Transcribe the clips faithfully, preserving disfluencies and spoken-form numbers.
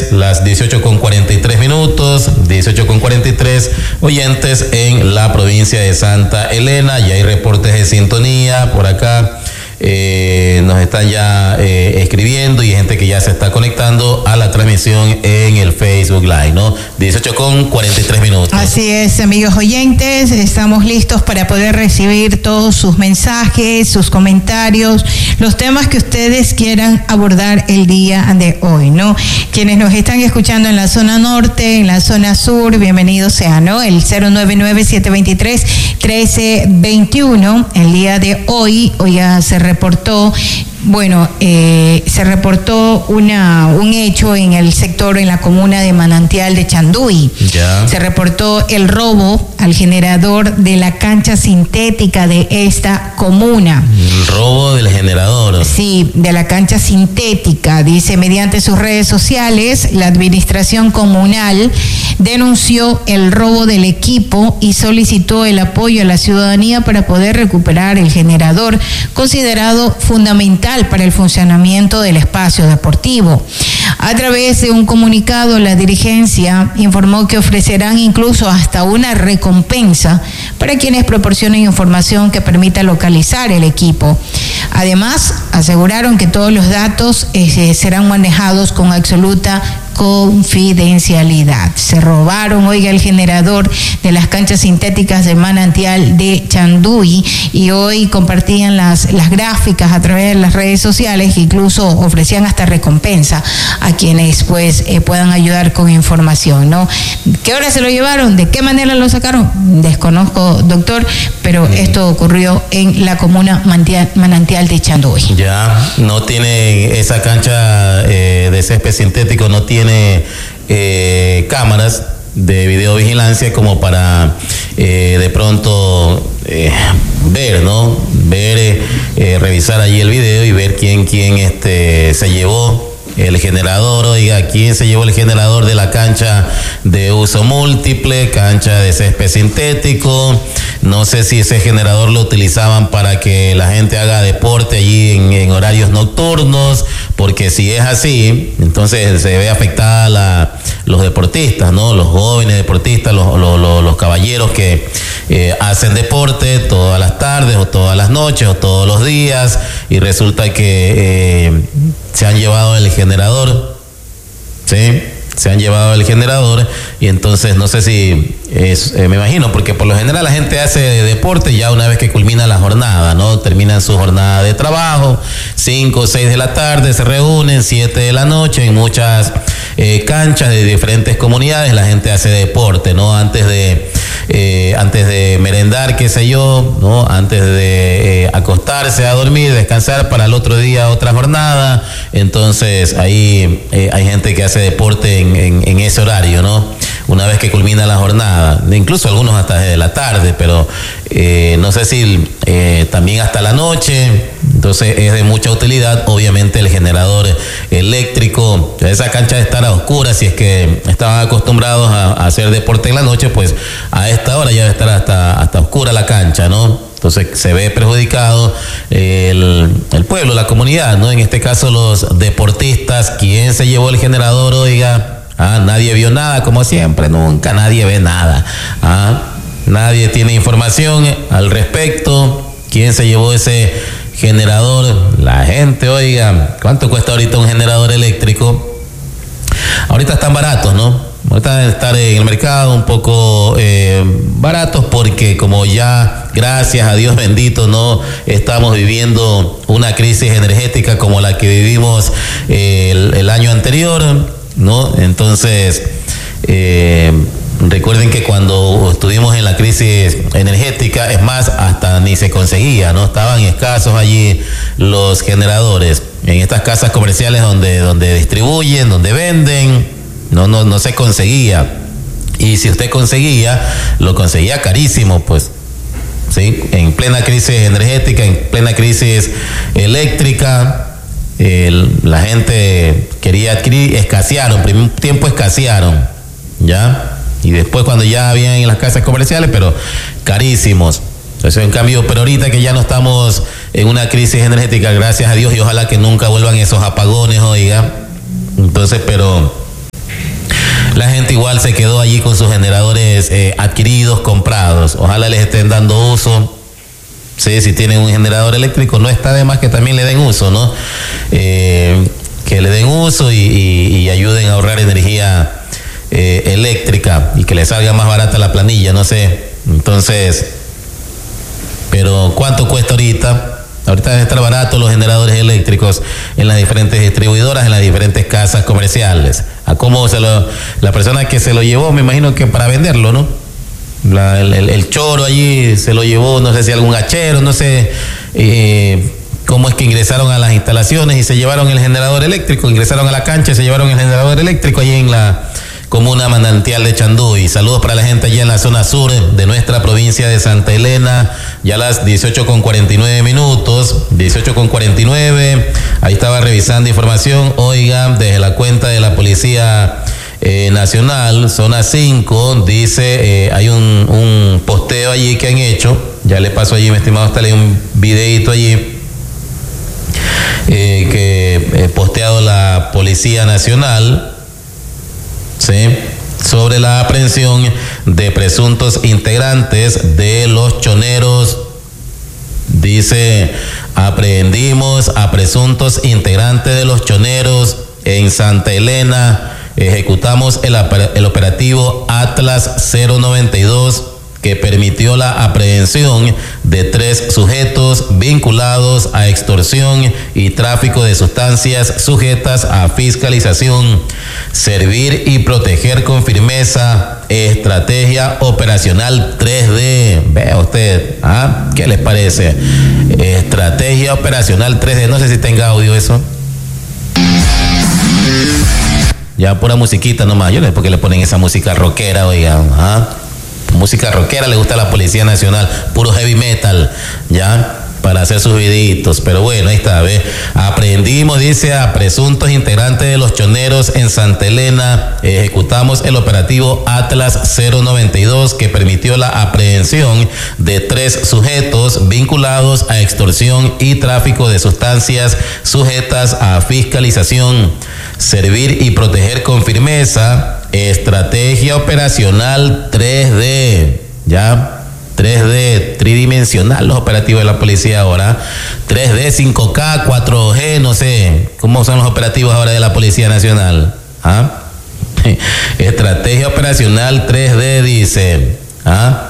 tres, las dieciocho con cuarenta y tres minutos, dieciocho con cuarenta y tres oyentes en la provincia de Santa Elena. Ya hay reportes de sintonía por acá. Eh, nos están ya eh, escribiendo y hay gente que ya se está conectando a la transmisión en el Facebook Live, ¿no? dieciocho con cuarenta y tres minutos. Así es, amigos oyentes, estamos listos para poder recibir todos sus mensajes, sus comentarios, los temas que ustedes quieran abordar el día de hoy, ¿no? Quienes nos están escuchando en la zona norte, en la zona sur, bienvenidos sean, ¿no? El cero nueve nueve, siete dos tres, uno tres dos uno, el día de hoy, hoy ya se reportó, bueno, eh, se reportó una, un hecho en el sector, en la comuna de Manantial de Chanduy. Ya. Se reportó el robo al generador de la cancha sintética de esta comuna. El robo del generador. Sí, de la cancha sintética. Dice, mediante sus redes sociales, la administración comunal denunció el robo del equipo y solicitó el apoyo a la ciudadanía para poder recuperar el generador, considerado fundamental para el funcionamiento del espacio deportivo. A través de un comunicado, la dirigencia informó que ofrecerán incluso hasta una recompensa para quienes proporcionen información que permita localizar el equipo. Además, aseguraron que todos los datos eh, serán manejados con absoluta confidencialidad. Se robaron, oiga, el generador de las canchas sintéticas de Manantial de Chanduy y hoy compartían las, las gráficas a través de las redes sociales que incluso ofrecían hasta recompensa a quienes pues eh, puedan ayudar con información, ¿no? ¿Qué hora se lo llevaron? ¿De qué manera lo sacaron? Desconozco, doctor, pero mm. esto ocurrió en la comuna Manantial, Manantial de Chanduy. Ya, no tiene esa cancha eh, de césped sintético, no tiene tiene eh, cámaras de videovigilancia como para eh, de pronto eh, ver, ¿no? Ver, eh, revisar allí el video y ver quién, quién este, se llevó el generador, oiga, quién se llevó el generador de la cancha de uso múltiple, cancha de césped sintético. No sé si ese generador lo utilizaban para que la gente haga deporte allí en, en horarios nocturnos, porque si es así, entonces se ve afectada la, los deportistas, ¿no? Los jóvenes deportistas, los, los, los, los caballeros que eh, hacen deporte todas las tardes o todas las noches o todos los días y resulta que eh, se han llevado el generador, ¿sí? Se han llevado el generador y entonces no sé si es, eh, me imagino, porque por lo general la gente hace deporte ya una vez que culmina la jornada, ¿no? Terminan su jornada de trabajo, cinco o seis de la tarde, se reúnen, siete de la noche, en muchas eh, canchas de diferentes comunidades la gente hace deporte, ¿no? Antes de eh, antes de merendar, qué sé yo, ¿no? Antes de eh, acostarse a dormir, descansar para el otro día otra jornada, entonces ahí eh, hay gente que hace deporte en, en, en ese horario, ¿no? Una vez que culmina la jornada, incluso algunos hasta desde la tarde, pero eh, no sé si eh, también hasta la noche, entonces es de mucha utilidad, obviamente el generador eléctrico, esa cancha de estar a oscuras, si es que estaban acostumbrados a, a hacer deporte en la noche, pues a esta hora ya debe estar hasta, hasta oscura la cancha, ¿no? Entonces se ve perjudicado el, el pueblo, la comunidad, ¿no? En este caso los deportistas. ¿Quién se llevó el generador? Oiga, ah, nadie vio nada, como siempre, nunca nadie ve nada. Ah, nadie tiene información al respecto. ¿Quién se llevó ese generador? La gente, oiga, ¿cuánto cuesta ahorita un generador eléctrico? Ahorita están baratos, ¿no? Ahorita deben estar en el mercado un poco eh, baratos porque como ya, gracias a Dios bendito, no estamos viviendo una crisis energética como la que vivimos eh, el, el año anterior, ¿no? Entonces, eh, recuerden que cuando estuvimos en la crisis energética, es más, hasta ni se conseguía, ¿no? Estaban escasos allí los generadores en estas casas comerciales donde, donde distribuyen, donde venden. No, no, no se conseguía. Y si usted conseguía, lo conseguía carísimo, pues. ¿Sí? En plena crisis energética, en plena crisis eléctrica, el, la gente quería adquirir, escasearon, primer tiempo escasearon, ¿ya? Y después cuando ya habían en las casas comerciales, pero carísimos. Entonces, en cambio, pero ahorita que ya no estamos en una crisis energética, gracias a Dios, y ojalá que nunca vuelvan esos apagones, oiga. Entonces, pero igual se quedó allí con sus generadores eh, adquiridos, comprados. Ojalá les estén dando uso. Sí, si tienen un generador eléctrico, no está de más que también le den uso, ¿no? Eh, que le den uso y, y, y ayuden a ahorrar energía eh, eléctrica y que les salga más barata la planilla, no sé. Entonces, pero ¿cuánto cuesta ahorita? Ahorita debe estar barato los generadores eléctricos en las diferentes distribuidoras, en las diferentes casas comerciales. ¿A cómo se lo, la persona que se lo llevó, me imagino que para venderlo, ¿no? La, el, el, el choro allí se lo llevó, no sé si algún hachero, no sé eh, cómo es que ingresaron a las instalaciones y se llevaron el generador eléctrico, ingresaron a la cancha y se llevaron el generador eléctrico allí en la comuna Manantial de Chanduy. Saludos para la gente allí en la zona sur de nuestra provincia de Santa Elena, ya a las dieciocho con cuarenta y nueve minutos, dieciocho con cuarenta y nueve, ahí estaba revisando información, oiga, desde la cuenta de la Policía eh, Nacional, zona cinco, dice, eh, hay un, un posteo allí que han hecho, ya le paso allí, mi estimado, hasta leí un videito allí, eh, que eh, posteado la Policía Nacional, ¿sí?, sobre la aprehensión de presuntos integrantes de los choneros. Dice, aprehendimos a presuntos integrantes de los choneros en Santa Elena, ejecutamos el, el operativo Atlas cero noventa y dos, que permitió la aprehensión de tres sujetos vinculados a extorsión y tráfico de sustancias sujetas a fiscalización. Servir y proteger con firmeza, estrategia operacional tres D. Vea usted, ¿ah? ¿Qué les parece? Estrategia operacional tres D. No sé si tenga audio eso. Ya pura musiquita nomás. Yo no sé por qué le ponen esa música rockera, oigan, ¿ah? Música rockera le gusta a la Policía Nacional, puro heavy metal, ya, para hacer sus videitos. Pero bueno, ahí está, ¿ves? Aprendimos, dice, a presuntos integrantes de los choneros en Santa Elena. Ejecutamos el operativo Atlas cero noventa y dos, que permitió la aprehensión de tres sujetos vinculados a extorsión y tráfico de sustancias sujetas a fiscalización. Servir y proteger con firmeza, estrategia operacional tres D, ya, tres D, tridimensional los operativos de la policía ahora, tres D, cinco K, cuatro G, no sé, ¿cómo son los operativos ahora de la Policía Nacional? ¿Ah? Estrategia operacional tres D, dice, ¿ah?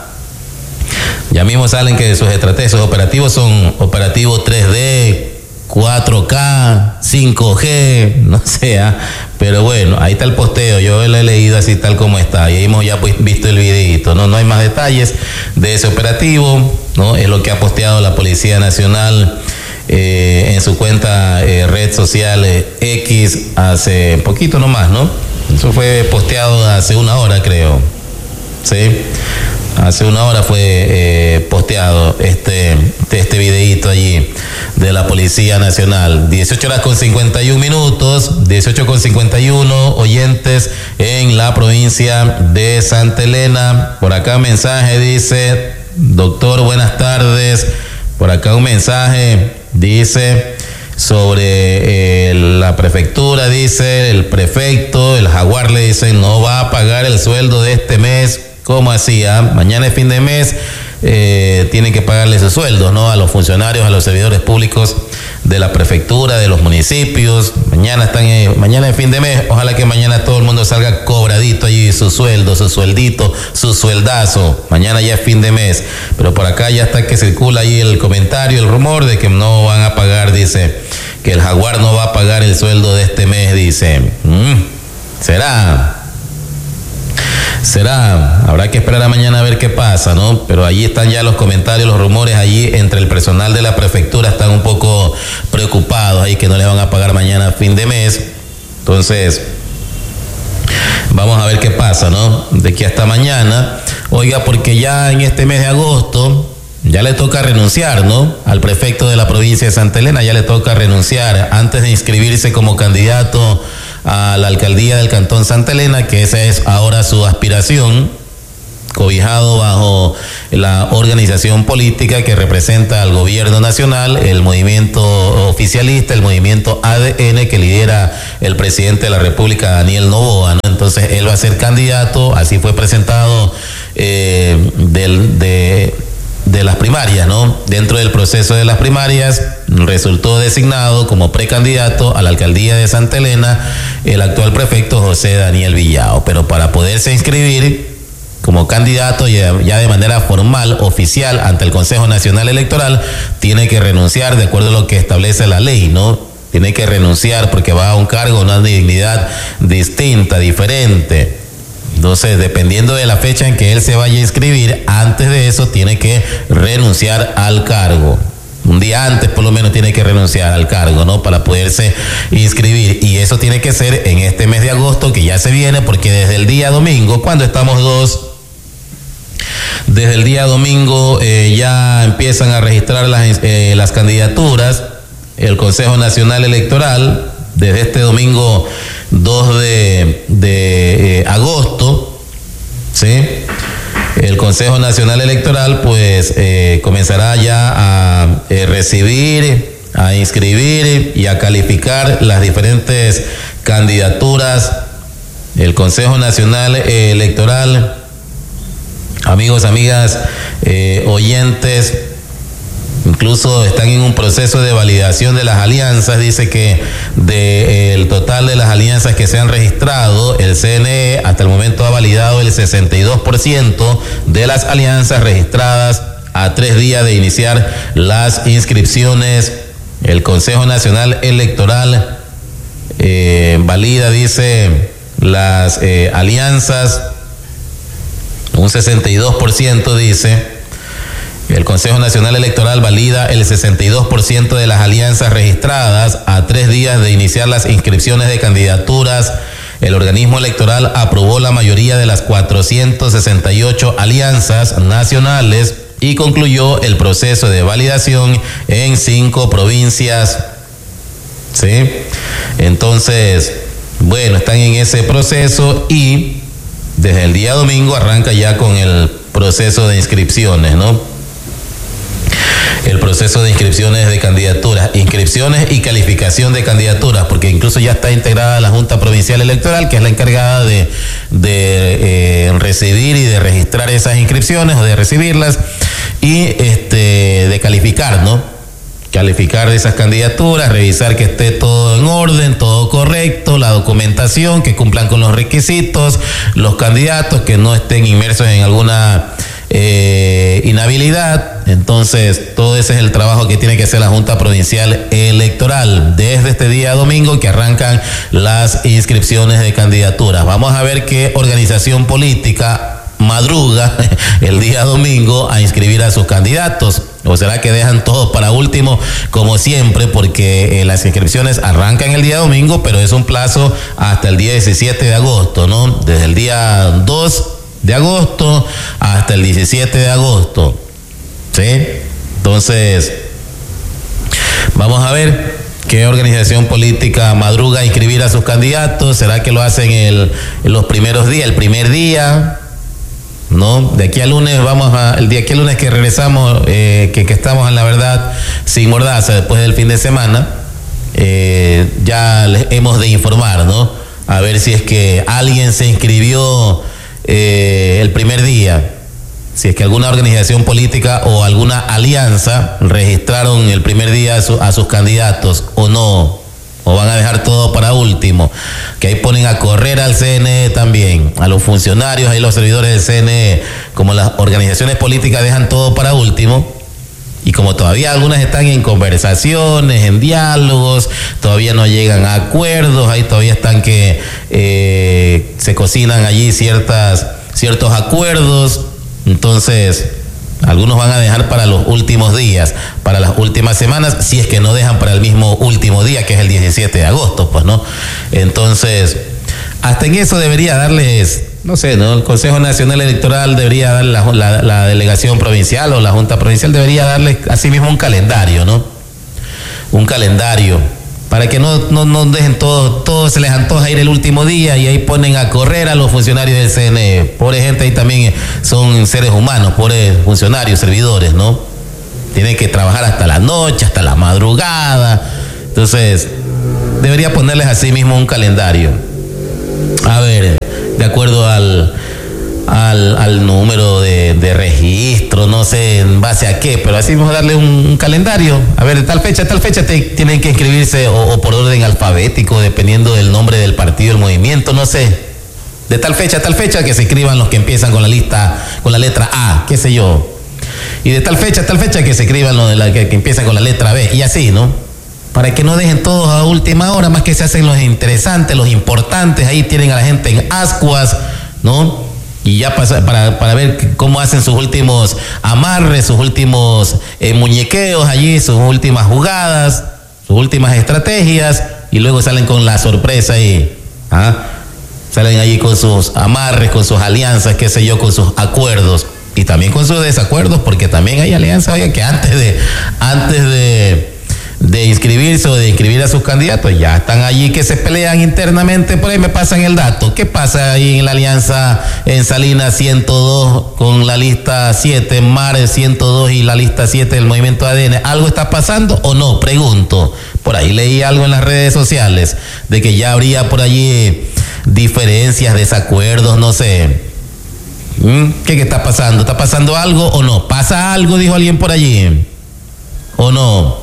Ya mismo salen que sus estrategias, sus operativos son operativos tres D, cuatro K, cinco G, no sé, ¿ah? Pero bueno, ahí está el posteo, yo lo he leído así tal como está, y ahí hemos ya pues visto el videito, ¿no? No hay más detalles de ese operativo, ¿no? Es lo que ha posteado la Policía Nacional eh, en su cuenta eh, red social eh, X hace poquito nomás, ¿no? Eso fue posteado hace una hora, creo, ¿sí? Hace una hora fue eh, posteado este, este videíto allí de la Policía Nacional. dieciocho horas con cincuenta y un minutos, dieciocho con cincuenta y uno, oyentes en la provincia de Santa Elena. Por acá un mensaje dice, doctor, buenas tardes. Por acá un mensaje dice sobre eh, la prefectura, dice el prefecto, el jaguar le dice, no va a pagar el sueldo de este mes. ¿Cómo así? Ah? Mañana es fin de mes, eh, tienen que pagarle sus sueldos, ¿no? A los funcionarios, a los servidores públicos de la prefectura, de los municipios. Mañana están, eh, mañana es fin de mes. Ojalá que mañana todo el mundo salga cobradito allí, su sueldo, su sueldito, su sueldazo. Mañana ya es fin de mes. Pero por acá ya está que circula ahí el comentario, el rumor de que no van a pagar, dice, que el jaguar no va a pagar el sueldo de este mes, dice. Mm, ¿será? Será, habrá que esperar a mañana a ver qué pasa, ¿no? Pero allí están ya los comentarios, los rumores allí entre el personal de la prefectura, están un poco preocupados ahí que no le van a pagar mañana a fin de mes. Entonces, vamos a ver qué pasa, ¿no? De aquí hasta mañana. Oiga, porque ya en este mes de agosto ya le toca renunciar, ¿no? Al prefecto de la provincia de Santa Elena ya le toca renunciar antes de inscribirse como candidato a la alcaldía del Cantón Santa Elena, que esa es ahora su aspiración, cobijado bajo la organización política que representa al gobierno nacional, el movimiento oficialista, el movimiento A D N que lidera el presidente de la República, Daniel Noboa, ¿no? Entonces, entonces él va a ser candidato, así fue presentado eh, del, de, de las primarias, ¿no? Dentro del proceso de las primarias resultó designado como precandidato a la alcaldía de Santa Elena el actual prefecto José Daniel Villao, pero para poderse inscribir como candidato ya, ya de manera formal, oficial, ante el Consejo Nacional Electoral, tiene que renunciar de acuerdo a lo que establece la ley, ¿no? Tiene que renunciar porque va a un cargo, una dignidad distinta, diferente. Entonces, dependiendo de la fecha en que él se vaya a inscribir, antes de eso tiene que renunciar al cargo. Un día antes por lo menos tiene que renunciar al cargo, ¿no? Para poderse inscribir. Y eso tiene que ser en este mes de agosto que ya se viene, porque desde el día domingo, cuando estamos dos, desde el día domingo eh, ya empiezan a registrar las, eh, las candidaturas. El Consejo Nacional Electoral, desde este domingo dos de, de eh, agosto, ¿sí? El Consejo Nacional Electoral pues eh, comenzará ya a eh, recibir, a inscribir y a calificar las diferentes candidaturas. El Consejo Nacional eh, Electoral, amigos, amigas, eh, oyentes, incluso están en un proceso de validación de las alianzas. Dice que del total de las alianzas que se han registrado, el C N E hasta el momento ha validado el sesenta y dos por ciento de las alianzas registradas a tres días de iniciar las inscripciones. El Consejo Nacional Electoral eh, valida, dice, las eh, alianzas, un sesenta y dos por ciento, dice. El Consejo Nacional Electoral valida el sesenta y dos por ciento de las alianzas registradas a tres días de iniciar las inscripciones de candidaturas. El organismo electoral aprobó la mayoría de las cuatrocientas sesenta y ocho alianzas nacionales y concluyó el proceso de validación en cinco provincias. ¿Sí? Entonces, bueno, están en ese proceso y desde el día domingo arranca ya con el proceso de inscripciones, ¿no? El proceso de inscripciones de candidaturas, inscripciones y calificación de candidaturas, porque incluso ya está integrada la Junta Provincial Electoral, que es la encargada de, de eh, recibir y de registrar esas inscripciones o de recibirlas y este de calificar, ¿no? Calificar esas candidaturas, revisar que esté todo en orden, todo correcto, la documentación, que cumplan con los requisitos, los candidatos que no estén inmersos en alguna eh, inhabilidad. Entonces, todo ese es el trabajo que tiene que hacer la Junta Provincial Electoral desde este día domingo que arrancan las inscripciones de candidaturas. Vamos a ver qué organización política madruga el día domingo a inscribir a sus candidatos. ¿O será que dejan todo para último, como siempre? Porque eh, las inscripciones arrancan el día domingo, pero es un plazo hasta el día diecisiete de agosto, ¿no? Desde el día dos de agosto hasta el diecisiete de agosto. ¿Sí? Entonces, vamos a ver qué organización política madruga a inscribir a sus candidatos. ¿Será que lo hacen el, en los primeros días, el primer día? ¿No? De aquí al lunes vamos a, el día aquí al lunes que regresamos, eh, que, que estamos en La Verdad sin Mordaza después del fin de semana, eh, ya les hemos de informar, ¿no? A ver si es que alguien se inscribió eh, el primer día, si es que alguna organización política o alguna alianza registraron el primer día a, su, a sus candidatos o no. O van a dejar todo para último, que ahí ponen a correr al C N E también, a los funcionarios, ahí los servidores del C N E, como las organizaciones políticas dejan todo para último, y como todavía algunas están en conversaciones, en diálogos, todavía no llegan a acuerdos, ahí todavía están que eh, se cocinan allí ciertas, ciertos acuerdos, entonces algunos van a dejar para los últimos días, para las últimas semanas, si es que no dejan para el mismo último día, que es el diecisiete de agosto, pues, ¿no? Entonces, hasta en eso debería darles, no sé, ¿no? El Consejo Nacional Electoral debería dar, la, la, la delegación provincial o la Junta Provincial debería darles así mismo un calendario, ¿no? Un calendario, para que no, no, no dejen todo, todo se les antoja ir el último día y ahí ponen a correr a los funcionarios del C N E. Pobre gente, ahí también son seres humanos, pobres funcionarios, servidores, ¿no? Tienen que trabajar hasta la noche, hasta la madrugada. Entonces, debería ponerles así mismo un calendario. A ver, de acuerdo al, al, al número de, de registro, no sé en base a qué, pero así vamos a darle un, un calendario. A ver, de tal fecha, tal fecha te, tienen que inscribirse o, o por orden alfabético, dependiendo del nombre del partido, el movimiento, no sé. De tal fecha, tal fecha, que se inscriban los que empiezan con la lista, con la letra A, qué sé yo. Y de tal fecha, tal fecha, que se inscriban los de la, que, que empiezan con la letra B, y así, ¿no? Para que no dejen todos a última hora, más que se hacen los interesantes, los importantes, ahí tienen a la gente en ascuas, ¿no? Y ya pasa, para, para ver cómo hacen sus últimos amarres, sus últimos eh, muñequeos allí, sus últimas jugadas, sus últimas estrategias, y luego salen con la sorpresa y... ¿ah? Salen allí con sus amarres, con sus alianzas, qué sé yo, con sus acuerdos y también con sus desacuerdos, porque también hay alianzas, oiga, que antes de antes de, de inscribirse o de inscribir a sus candidatos ya están allí que se pelean internamente. Por ahí me pasan el dato. ¿Qué pasa ahí en la alianza en Salinas ciento dos con la lista siete, en Mares ciento dos y la lista siete del movimiento A D N? ¿Algo está pasando o no? Pregunto. Por ahí leí algo en las redes sociales de que ya habría por allí diferencias, desacuerdos, no sé. ¿Qué, ¿Qué está pasando? ¿Está pasando algo o no? ¿Pasa algo? Dijo alguien por allí. ¿O no?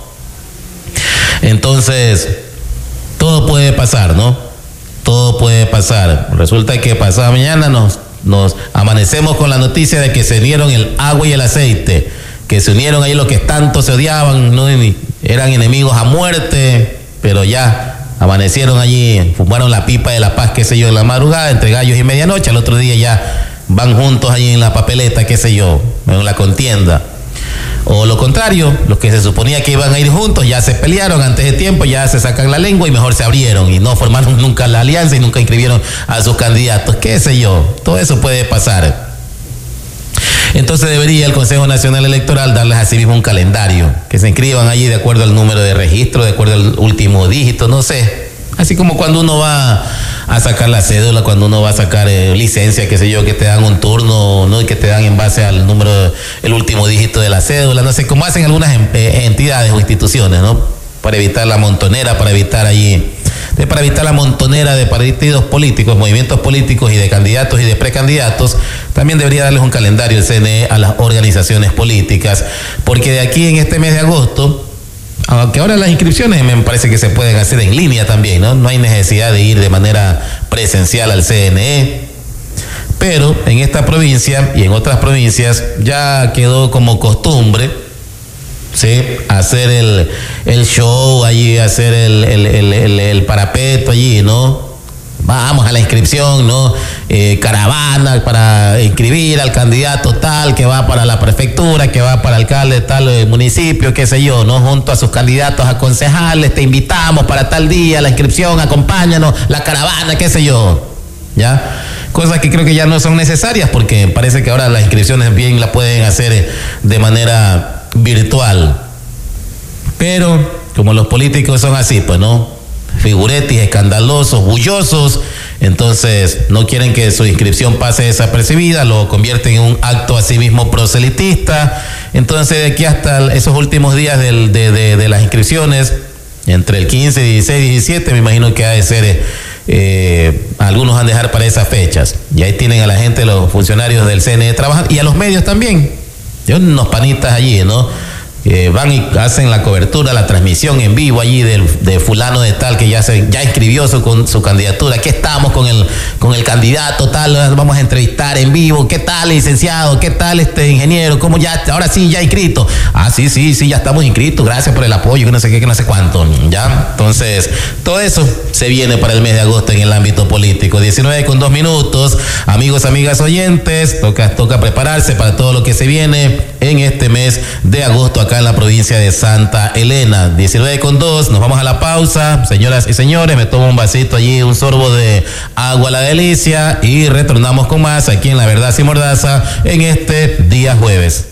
Entonces, todo puede pasar, ¿no? Todo puede pasar. Resulta que pasada mañana nos, nos amanecemos con la noticia de que se unieron el agua y el aceite, que se unieron ahí los que tanto se odiaban, ¿no? Eran enemigos a muerte, pero ya amanecieron allí, fumaron la pipa de la paz, qué sé yo, en la madrugada, entre gallos y medianoche. Al otro día ya van juntos allí en la papeleta, qué sé yo, en la contienda. O lo contrario, los que se suponía que iban a ir juntos ya se pelearon antes de tiempo, ya se sacan la lengua y mejor se abrieron y no formaron nunca la alianza y nunca inscribieron a sus candidatos, qué sé yo. Todo eso puede pasar. Entonces debería el Consejo Nacional Electoral darles a sí mismo un calendario, que se inscriban allí de acuerdo al número de registro, de acuerdo al último dígito, no sé. Así como cuando uno va a sacar la cédula, cuando uno va a sacar eh, licencia, qué sé yo, que te dan un turno, ¿no? Y que te dan en base al número, el último dígito de la cédula, no sé, como hacen algunas eh, entidades o instituciones, ¿no? Para evitar la montonera, para evitar allí... De, para evitar la montonera de partidos políticos, movimientos políticos y de candidatos y de precandidatos, también debería darles un calendario el C N E a las organizaciones políticas, porque de aquí en este mes de agosto, aunque ahora las inscripciones me parece que se pueden hacer en línea también, ¿no? No hay necesidad de ir de manera presencial al C N E, pero en esta provincia y en otras provincias ya quedó como costumbre, ¿sí? Hacer el, el show allí, hacer el, el, el, el, el parapeto allí, ¿no? Vamos a la inscripción, ¿no? Eh, caravana para inscribir al candidato tal, que va para la prefectura, que va para alcalde de tal eh, municipio, qué sé yo, ¿no? Junto a sus candidatos a concejales, te invitamos para tal día, la inscripción, acompáñanos, la caravana, qué sé yo, ¿ya? Cosas que creo que ya no son necesarias porque parece que ahora las inscripciones bien las pueden hacer de manera virtual. Pero como los políticos son así, pues, ¿no? Figuretis, escandalosos, bullosos, entonces no quieren que su inscripción pase desapercibida, lo convierten en un acto a sí mismo proselitista. Entonces de aquí hasta esos últimos días del, de, de, de las inscripciones, entre el quince, dieciséis, diecisiete, me imagino que ha de ser, eh, algunos han de dejar para esas fechas. Y ahí tienen a la gente, los funcionarios del C N E trabajando, y a los medios también. Hay unos panitas allí, ¿no? Eh, van y hacen la cobertura, la transmisión en vivo allí del, de fulano de tal que ya se ya inscribió su, con, su candidatura. Aquí estamos con el con el candidato tal, vamos a entrevistar en vivo. ¿Qué tal, licenciado? ¿Qué tal, este ingeniero? ¿Cómo ya? Ahora sí, ya inscrito. Ah, sí, sí, sí, ya estamos inscritos. Gracias por el apoyo, que no sé qué, que no sé cuánto. ¿Ya? Entonces, todo eso se viene para el mes de agosto en el ámbito político. diecinueve con dos minutos. Amigos, amigas oyentes, toca, toca prepararse para todo lo que se viene en este mes de agosto acá en la provincia de Santa Elena. diecinueve con dos, nos vamos a la pausa. Señoras y señores, me tomo un vasito allí, un sorbo de agua a la delicia y retornamos con más aquí en La Verdad Sin Mordaza en este día jueves.